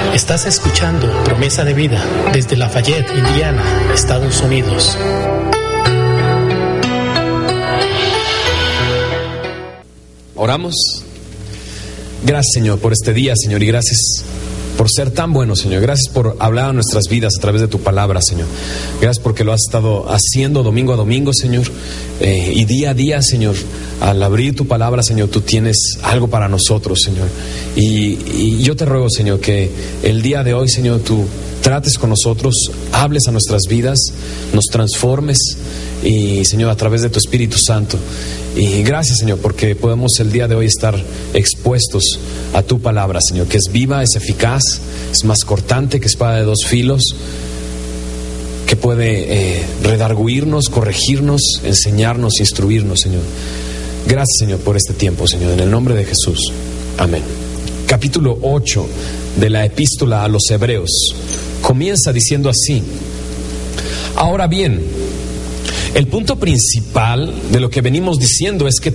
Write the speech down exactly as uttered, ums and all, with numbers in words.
Estás escuchando Promesa de Vida desde Lafayette, Indiana, Estados Unidos. Oramos. Gracias, Señor, por este día, Señor, y gracias por ser tan bueno, Señor. Gracias por hablar a nuestras vidas a través de tu palabra, Señor. Gracias porque lo has estado haciendo domingo a domingo, Señor, eh, y día a día, Señor. Al abrir tu palabra, Señor, tú tienes algo para nosotros, Señor. Y, y yo te ruego, Señor, que el día de hoy, Señor, tú trates con nosotros, hables a nuestras vidas, nos transformes, y, Señor, a través de tu Espíritu Santo. Y gracias, Señor, porque podemos el día de hoy estar expuestos a tu palabra, Señor, que es viva, es eficaz, es más cortante que espada de dos filos, que puede eh, redarguirnos, corregirnos, enseñarnos, instruirnos, Señor. Gracias, Señor, por este tiempo, Señor, en el nombre de Jesús. Amén. Capítulo ocho de la Epístola a los Hebreos comienza diciendo así: ahora bien, el punto principal de lo que venimos diciendo es que